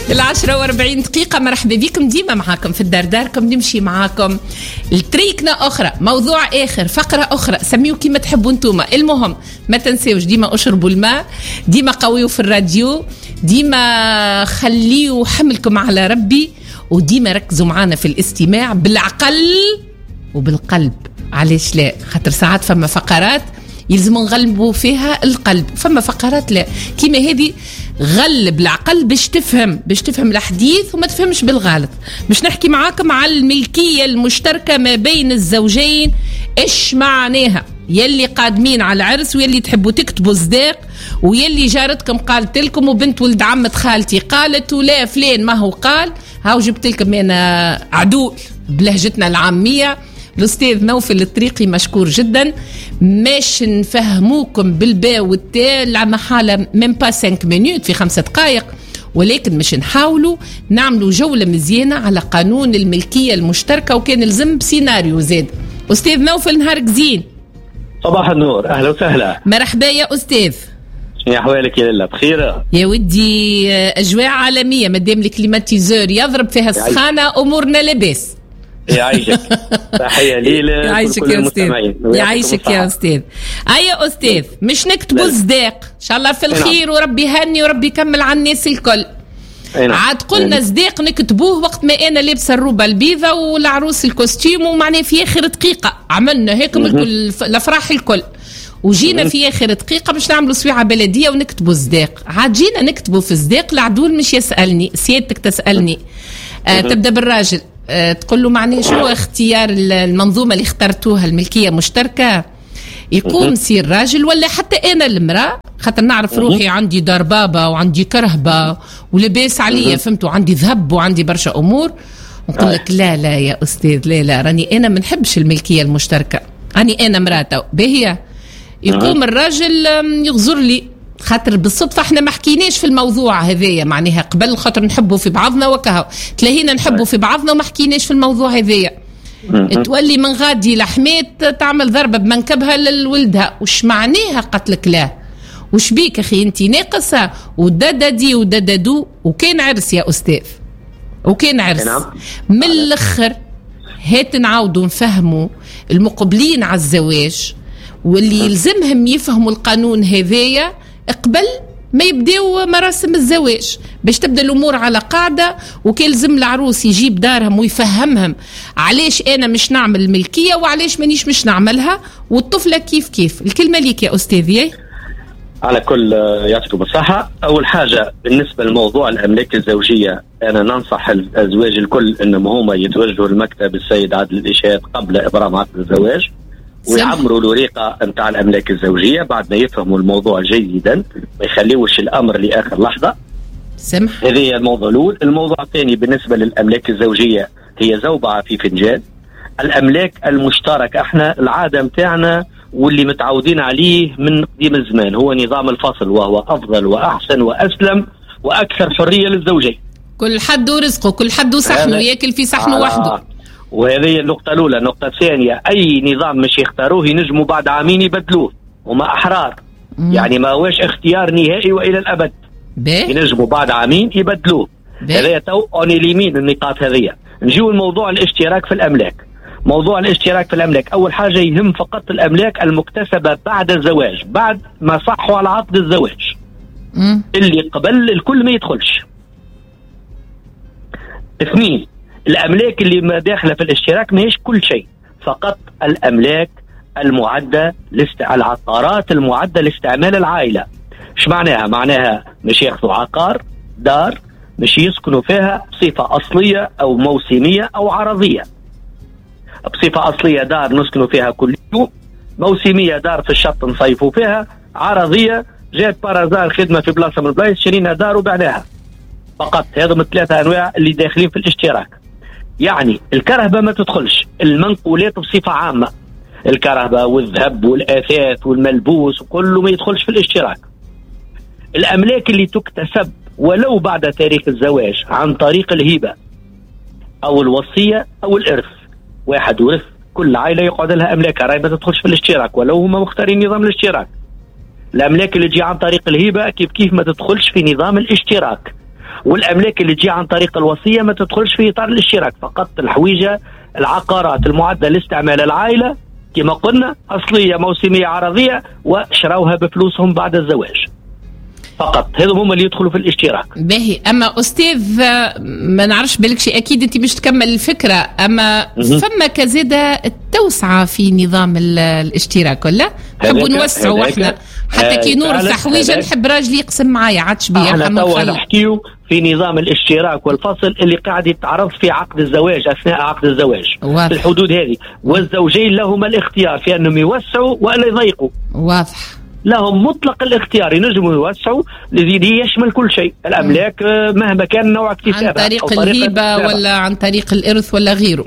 10:40. مرحبا بكم، ديما معاكم في الدار داركم، نمشي معاكم التريكنا أخرى، موضوع آخر، فقرة أخرى، سميوا كيما تحبوا انتوما. المهم ما تنسيوش ديما اشربوا الماء، ديما قويوا في الراديو، ديما خليوا حملكم على ربي، وديما ركزوا معانا في الاستماع بالعقل وبالقلب. علاش لا؟ خاطر ساعات فما فقرات يلزم نغلبوا فيها القلب، فما فقرات لا كيما هذه غلب العقل باش تفهم الحديث وما تفهمش بالغلط. باش نحكي معاكم على الملكية المشتركة ما بين الزوجين، ايش معناها؟ يلي قادمين على العرس ويلي تحبوا تكتبوا صداق ويلي جارتكم قالت لكم وبنت ولد عمة خالتي قالت ولا فلان ما هو قال، هاو جبت لكم انا عدول بلهجتنا العامية الأستاذ نوفل الطريقي، مشكور جدا. ماش نفهموكم بالباء والتاء لما حالة من با 5 مينوت في 5 دقائق، ولكن مش نحاولوا نعملوا جولة مزيانة على قانون الملكية المشتركة، وكان لزم بسيناريو زاد. أستاذ نوفل نهارك زين. صباح النور، أهلا وسهلا. مرحبا يا أستاذ. شنو أحوالك يا لله؟ بخير يا ودي، أجواء عالمية مادام الكليماتيزور يضرب فيها السخانة أمورنا لاباس. يعيشك، تحية ليلة. يعيشك يا أستاذ، يعيشك يا أستاذ. يا أستاذ مش نكتبوا صداق إن شاء الله في الخير وربي يهني وربي يكمل على الناس الكل. عاد قلنا صداق نكتبوه وقت ما أنا لابسة الروبة البيضة والعروس الكوستيم، ومعناه في آخر دقيقة عملنا هيك الأفراح الكل، وجينا في آخر دقيقة باش نعملوا سويعة بلدية ونكتبوا صداق. عاد جينا نكتبوا في صداق، العدول مش يسألني، سيادتك تسألني. تبدأ بالراجل، تقول له معناه شو اختيار المنظومة اللي اخترتوها الملكية مشتركة، يقوم سير راجل ولا حتى أنا المرأة، خاطر نعرف روحي عندي دار بابا وعندي كرهبة ولباس عليا، فهمتوا، عندي ذهب وعندي برشا أمور، نقول لك لا يا أستاذ، لا راني أنا منحبش الملكية المشتركة، أنا مراته باهية. يقوم الراجل يغزر لي، خاطر بالصدفة احنا ما حكيناش في الموضوع هذايا، معناها قبل خاطر نحبوا في بعضنا وكهو تلاهينا نحبوا في بعضنا وما حكيناش في الموضوع هذايا. تولي من غادي لحمات تعمل ضربة بمنكبها لولدها، وش معناها؟ قتلك لا، وش بيك اخي انتي ناقصة؟ وداددي وداددو، وكان عرس يا أستاذ، وكان عرس من الأخر. هات نعاودوا نفهموا المقبلين على الزواج واللي يلزمهم يفهموا القانون هذايا قبل ما يبدأوا مراسم الزواج، باش تبدأ الأمور على قاعدة، وكي يلزم العروس يجيب دارهم ويفهمهم علاش أنا مش نعمل الملكية وعلاش مانيش مش نعملها، والطفلة كيف. الكلمة ليك يا أستاذي. على كل يعطيكم الصحة. أول حاجة بالنسبة لموضوع الأملاك الزوجية، أنا ننصح الأزواج الكل أنهم هما يتوجهوا لمكتب السيد عادل الإشهاد قبل إبرام عقد الزواج، ويعمروا الوريقة نتاع الأملاك الزوجية بعد ما يفهموا الموضوع جيدا، ما يخليوش الأمر لآخر لحظة. سمح. هذه الموضوع الأول. الموضوع الثاني بالنسبة للأملاك الزوجية هي زوبعة في فنجان. الأملاك المشتركة احنا العادة متاعنا واللي متعودين عليه من قديم الزمان هو نظام الفصل، وهو أفضل وأحسن وأسلم وأكثر حرية للزوجين. كل حد ورزقه، كل حد وصحنه، ياكل في صحنه وحده. وهذه النقطة الأولى. النقطة الثانية، أي نظام مش يختاروه ينجموا بعد عامين يبدلوه، وما أحرار. يعني ما هوش اختيار نهائي وإلى الأبد، ينجموا بعد عامين يبدلوه. هذا تو أوني اليمين النقاط هذه. نجيو الموضوع الاشتراك في الأملاك. موضوع الاشتراك في الأملاك، أول حاجة يهم فقط الأملاك المكتسبة بعد الزواج، بعد ما صحوا على عقد الزواج. اللي قبل الكل ما يدخلش. 2، الأملاك اللي ما داخلة في الاشتراك ماهيش كل شيء، فقط الأملاك المعدة العقارات المعدة لاستعمال العائلة. ايش معناها؟ معناها مش ياخذوا عقار، دار مش يسكنوا فيها بصفة أصلية أو موسمية أو عرضية. بصفة أصلية دار نسكنوا فيها كل يوم، موسمية دار في الشط نصيفوا فيها، عرضية جات بارازار خدمة في بلاصة من البلايص شرينا دار وبعناها. فقط هذا من 3 أنواع اللي داخلين في الاشتراك. يعني الكرهبة ما تدخلش، المنقولات بصفة عامة، الكرهبة والذهب والآثاث والملبوس وكله ما يدخلش في الاشتراك. الأملاك اللي تكتسب ولو بعد تاريخ الزواج عن طريق الهبة أو الوصية أو الإرث، واحد ورث كل عائلة يقعد لها أملاكها، راهي ما تدخلش في الاشتراك ولو هم مختارين نظام الاشتراك. الأملاك اللي تجي عن طريق الهبة كيف ما تدخلش في نظام الاشتراك. والأملاك اللي تجي عن طريق الوصية ما تدخلش في إطار الاشتراك. فقط الحويجة العقارات المعدة لاستعمال العائلة كما قلنا أصلية موسمية عرضية وشروها بفلوسهم بعد الزواج فقط. هذم هم اللي يدخلوا في الاشتراك. باهي. أما أستاذ ما نعرفش بالك شيء أكيد أنت باش تكمل الفكرة، أما فما كزيادة التوسعة في نظام الاشتراك ولا نحبوا نوسعوا احنا حتى كي نورث حويجة نحب راجلي يقسم معايا عادش بيا. احنا توا نحكيو في نظام الاشتراك والفصل اللي قاعد يتعرض في عقد الزواج أثناء عقد الزواج واضح. في الحدود هذه والزوجين لهما الاختيار في أنهم يوسعوا ولا يضيقوا. واضح. لهم مطلق الاختيار، ينجموا يوسعوا الذي يشمل كل شيء الأملاك مهما كان نوع اكتسابها، عن طريق الهبة ولا عن طريق الإرث ولا غيره.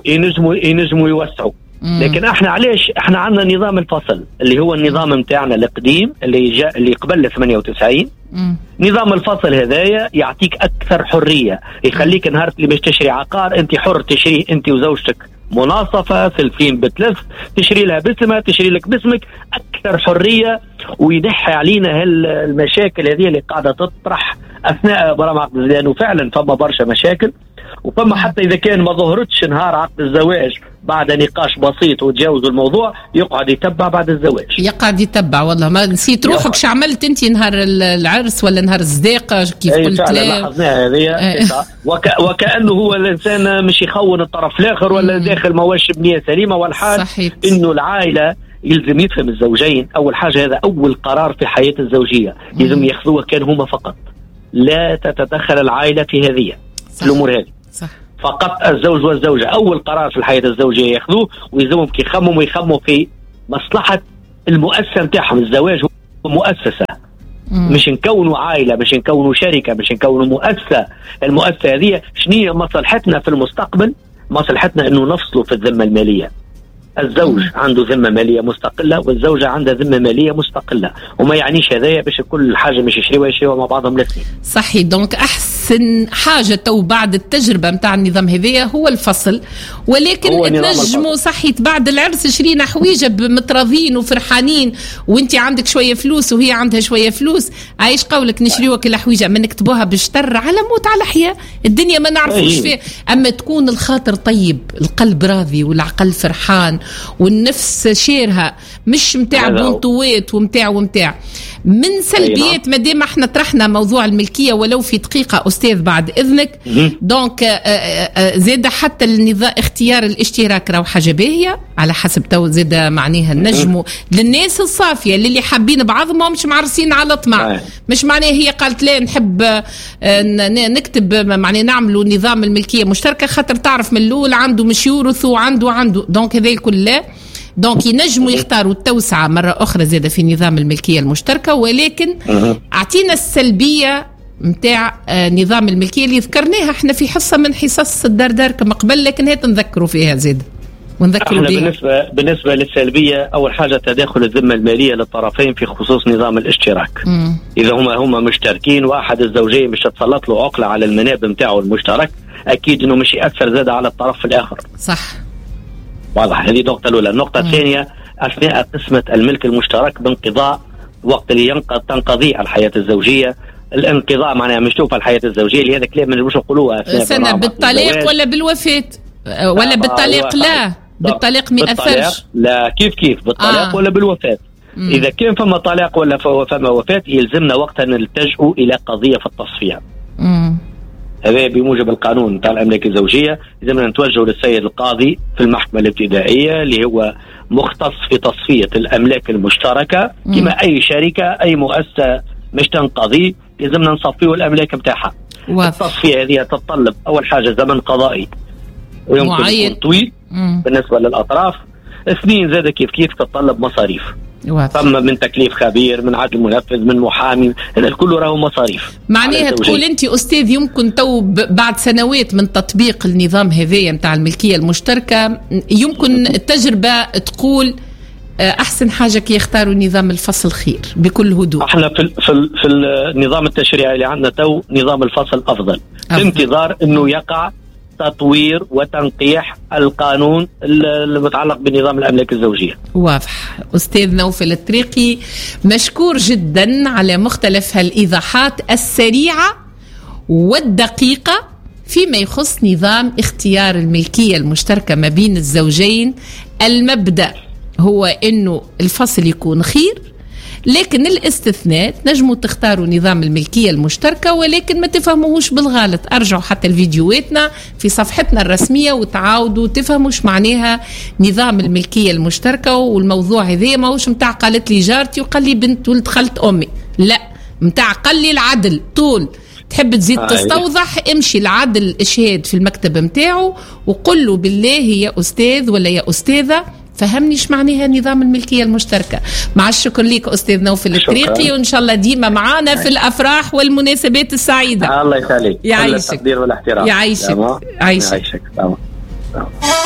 ينجموا يوسعوا. لكن احنا علاش احنا عندنا نظام الفصل اللي هو النظام متاعنا القديم اللي قبل 98. نظام الفصل هذايا يعطيك اكثر حريه، يخليك نهار اللي باش تشري عقار انت حر تشريه انت وزوجتك مناصفه سلفين بتلف، تشري لها باسمها تشري لك باسمك، اكثر حريه وينحي علينا هالمشاكل هذه اللي قاعده تطرح اثناء برامج عقد الزواج. لانه فعلا فما برشا مشاكل، وفما حتى اذا كان ما ظهرتش نهار عقد الزواج بعد نقاش بسيط وتجاوزوا الموضوع يقعد يتبع بعد الزواج، يقعد يتبع. والله ما نسيت روحك شو عملت انت نهار العرس ولا نهار الزداقه كيف قلت لا لاحظناها هذه وكأنه هو الانسان مش يخون الطرف الاخر ولا داخل مواش بنيه سليمه. والحال انه العائله يلزم يفهم الزوجين. اول حاجه هذا اول قرار في حياه الزوجيه يلزم ياخذوه كان هما فقط، لا تتدخل العائله في هذه الامور هذه. صح. فقط الزوج والزوجة أول قرار في الحياة الزوجية يأخذوه، ويلزمهم يخمموا في مصلحة المؤسسة نتاعهم. الزواج هو مؤسسة، مش نكونوا عائلة، مش نكونوا شركة، مش نكونوا مؤسسة. المؤسسة هذه شنية مصلحتنا في المستقبل؟ مصلحتنا إنه نفصلوا في الذمة المالية. الزوج عنده ذمة مالية مستقلة والزوجة عندها ذمة مالية مستقلة، وما يعنيش هذايا باش كل حاجة مش يشريوها مع بعضهم الاثنين. صحيح. دونك أحسن حاجة تو بعد التجربة متاع النظام هذايا هو الفصل، ولكن تنجموا صحيت بعد العرس شرينا حويجة متراضين وفرحانين وانت عندك شوية فلوس وهي عندها شوية فلوس، عايش قولك نشريوها كل حويجة ما نكتبوها بشتر على موت على حياة الدنيا ما نعرفوش فيه. أما تكون الخاطر طيب، القلب راضي والعقل فرحان والنفس شيرها، مش متاع بنطوات ومتاع من سلبيات. مادام احنا طرحنا موضوع الملكية ولو في دقيقة أستاذ بعد إذنك. دونك زاد حتى النظام اختيار الاشتراك راهو حاجة باهية على حسب تو زاد معناها النجم للناس الصافية اللي حابين بعضهم مش معرسين على طمع. مش معناه هي قالت لا نحب نكتب معناه نعملوا نظام الملكية مشتركة خاطر تعرف من الأول عنده مش يورث وعنده دونك هذا الكل لا. دونك ينجموا يختاروا التوسعة مرة أخرى زيادة في نظام الملكية المشتركة، ولكن أعطينا السلبية متاع نظام الملكية اللي ذكرناها احنا في حصة من حصص الدار كما قبل، لكن هات نذكروا فيها زيادة ونذكروا بها. بالنسبة للسلبية أول حاجة تداخل الذمة المالية للطرفين في خصوص نظام الاشتراك. إذا هما مشتركين وأحد الزوجين مش تسلط له عقلة على المناب متاعه المشترك، أكيد إنه مش يأثر زاد على الطرف الآخر. صح. واضح. هذه النقطة الأولى. النقطة الثانية أثناء قسمة الملك المشترك بانقضاء وقت اللي تنقضي الحياة الزوجية. الانقضاء معناها مش توفى الحياة الزوجية اللي هذا كلام مش نقولوها سنة بالطلاق ولا بالوفاة ولا بالطلاق. لا بالطلاق ما يأثرش. لا كيف بالطلاق ولا بالوفاة. إذا كان فما طلاق ولا فما وفاة يلزمنا وقتها نلتجئوا إلى قضية في التصفية. هذا بموجب القانون تاع الأملاك الزوجية لازمنا نتوجه للسيد القاضي في المحكمة الابتدائية اللي هو مختص في تصفية الأملاك المشتركة كما أي شركة أي مؤسسة مش تنقضي لازمنا نصفيه الأملاك متاعها. التصفية هذه تتطلب أول حاجة زمن قضائي ويمكن يكون طويل بالنسبة للأطراف. اثنين زاد كيف تتطلب مصاريف. ثم من تكليف خبير من عدل منفذ من محامي، هذا الكل راهو مصاريف. معناها تقول انت استاذ يمكن تو بعد سنوات من تطبيق النظام هذايا نتاع الملكيه المشتركه يمكن التجربه تقول احسن حاجه كي يختاروا نظام الفصل خير بكل هدوء. احنا في النظام التشريعي اللي عندنا تو نظام الفصل افضل بانتظار انه يقع تطوير وتنقيح القانون المتعلق بنظام الأملاك الزوجية. واضح. أستاذ نوفل الطريقي مشكور جدا على مختلف هالإيضاحات السريعة والدقيقة فيما يخص نظام اختيار الملكية المشتركة ما بين الزوجين. المبدأ هو إنه الفصل يكون خير، لكن الاستثناء نجموا تختاروا نظام الملكية المشتركة، ولكن ما تفهموهوش بالغلط. أرجعوا حتى الفيديوهاتنا في صفحتنا الرسمية وتعاودوا تفهموا شو معناها نظام الملكية المشتركة. والموضوع هذا ما هوش متاع قالت لي جارتي وقال لي بنت ولد خالت أمي، لا، متاع قال لي العدل. طول تحب تزيد تستوضح، امشي العدل اشهاد في المكتب متاعه وقل له بالله يا أستاذ ولا يا أستاذة فهمني ايش معناها نظام الملكية المشتركة. مع الشكر ليك أستاذ نوفل الطريقي، وإن شاء الله ديما معانا في الأفراح والمناسبات السعيدة. الله يخليك. يعيشك. التقدير والاحترام. يعيشك.